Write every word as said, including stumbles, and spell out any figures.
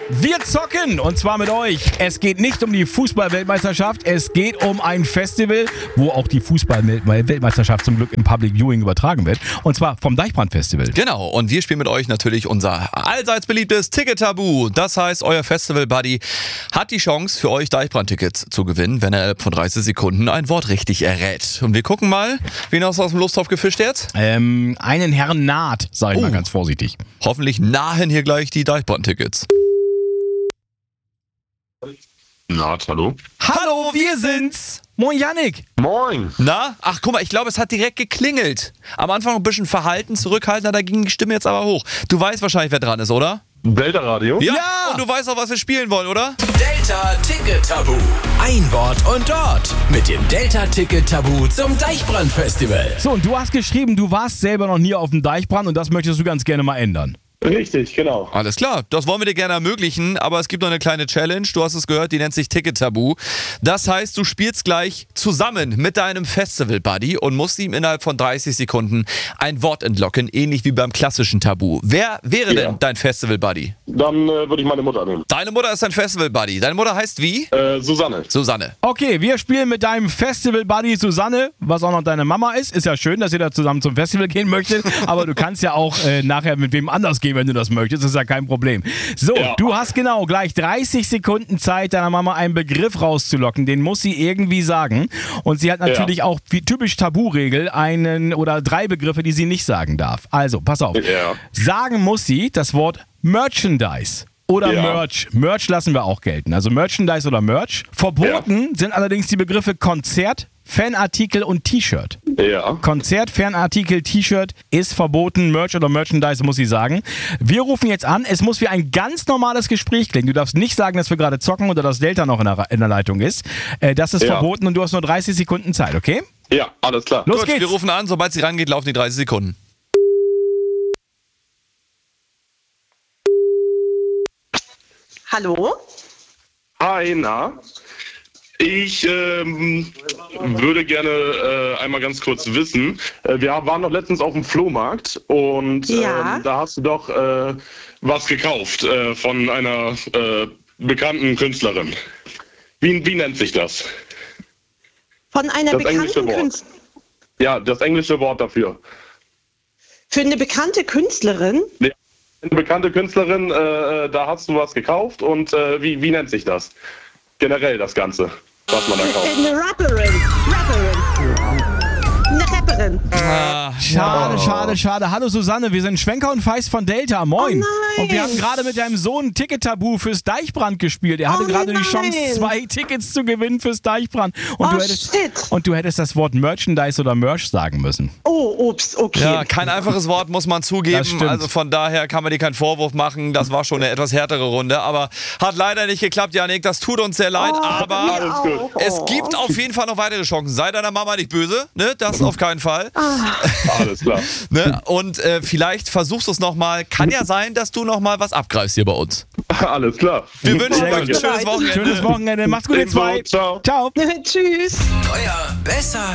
Wir zocken und zwar mit euch. Es geht nicht um die Fußball-Weltmeisterschaft, es geht um ein Festival, wo auch die Fußball-Weltmeisterschaft zum Glück im Public Viewing übertragen wird. Und zwar vom Deichbrand-Festival. Genau, und wir spielen mit euch natürlich unser allseits beliebtes Ticket-Tabu. Das heißt, euer Festival-Buddy hat die Chance, für euch Deichbrand-Tickets zu gewinnen, wenn er von dreißig Sekunden ein Wort richtig errät. Und wir gucken mal, wen hast du aus dem Lostopf gefischt jetzt? Ähm, einen Herrn Naht, sag ich Oh. mal ganz vorsichtig. Hoffentlich nahen hier gleich die Deichbrand-Tickets. Naht, hallo? Hallo, wir sind's. Moin, Yannick. Moin. Na? Ach, guck mal, ich glaube, es hat direkt geklingelt. Am Anfang ein bisschen verhalten, zurückhaltender, da ging die Stimme jetzt aber hoch. Du weißt wahrscheinlich, wer dran ist, oder? Delta Radio? Ja. Ja. Und du weißt auch, was wir spielen wollen, oder? Delta Ticket Tabu. Ein Wort und dort. Mit dem Delta Ticket Tabu zum Deichbrand Festival. So, und du hast geschrieben, du warst selber noch nie auf dem Deichbrand und das möchtest du ganz gerne mal ändern. Richtig, genau. Alles klar, das wollen wir dir gerne ermöglichen, aber es gibt noch eine kleine Challenge, du hast es gehört, die nennt sich Ticket-Tabu. Das heißt, du spielst gleich zusammen mit deinem Festival-Buddy und musst ihm innerhalb von dreißig Sekunden ein Wort entlocken, ähnlich wie beim klassischen Tabu. Wer wäre Ja. denn dein Festival-Buddy? Dann äh, würde ich meine Mutter nehmen. Deine Mutter ist dein Festival-Buddy. Deine Mutter heißt wie? Äh, Susanne. Susanne. Okay, wir spielen mit deinem Festival-Buddy Susanne, was auch noch deine Mama ist. Ist ja schön, dass ihr da zusammen zum Festival gehen möchtet, aber du kannst ja auch äh, nachher mit wem anders gehen, wenn du das möchtest. Das ist ja kein Problem. So, Ja. du hast genau gleich dreißig Sekunden Zeit, deiner Mama einen Begriff rauszulocken. Den muss sie irgendwie sagen. Und sie hat natürlich Ja. auch, wie typisch Taburegel, einen oder drei Begriffe, die sie nicht sagen darf. Also, pass auf. Ja. Sagen muss sie das Wort Merchandise. Oder Ja. Merch. Merch lassen wir auch gelten. Also Merchandise oder Merch. Verboten sind allerdings die Begriffe Konzert, Fanartikel und T-Shirt. Ja. Konzert, Fanartikel, T-Shirt ist verboten. Merch oder Merchandise muss sie sagen. Wir rufen jetzt an. Es muss wie ein ganz normales Gespräch klingen. Du darfst nicht sagen, dass wir gerade zocken oder dass Delta noch in der, in der Leitung ist. Äh, das ist Ja. verboten und du hast nur dreißig Sekunden Zeit, okay? Ja, alles klar. Los Gut, geht's. wir rufen an, sobald sie rangeht, laufen die dreißig Sekunden. Hallo? Hi, na? Ich ähm, würde gerne äh, einmal ganz kurz wissen, äh, wir waren doch letztens auf dem Flohmarkt und Ja. ähm, da hast du doch äh, was gekauft äh, von einer äh, bekannten Künstlerin. Wie, wie nennt sich das? Von einer Das englische bekannten Wort. Künstlerin. Ja, das englische Wort dafür. Für eine bekannte Künstlerin? Ja, eine bekannte Künstlerin, äh, da hast du was gekauft und äh, wie, wie nennt sich das? Generell das Ganze, was man da kauft. Eine Rapperin. Rapperin. Eine Rapperin. Schade, schade, schade. Hallo Susanne, wir sind Schwenker und Feist von Delta. Moin. Oh nein. Und wir haben gerade mit deinem Sohn Ticket-Tabu fürs Deichbrand gespielt. Er hatte Oh gerade die nein. Chance, zwei Tickets zu gewinnen fürs Deichbrand. Und, Oh, du hättest, shit. und du hättest das Wort Merchandise oder Merch sagen müssen. Oh, ups, okay. Ja, kein einfaches Wort, muss man Das zugeben. stimmt. Also von daher kann man dir keinen Vorwurf machen. Das war schon eine etwas härtere Runde. Aber hat leider nicht geklappt, Janik. Das tut uns sehr leid. Oh, aber mir Alles gut. auch. es gibt auf jeden Fall noch weitere Chancen. Sei deiner Mama nicht böse. Ne? Das auf keinen Fall. Alles klar. Ne? Und äh, vielleicht versuchst du es nochmal. Kann ja sein, dass du nochmal was abgreifst hier bei uns. Alles klar. Wir wünschen Sehr euch ein gut. schönes Wochenende. Schönes Wochenende. Macht's gut, ihr Ebenso. zwei. Ciao. Ciao. Tschüss. Euer besser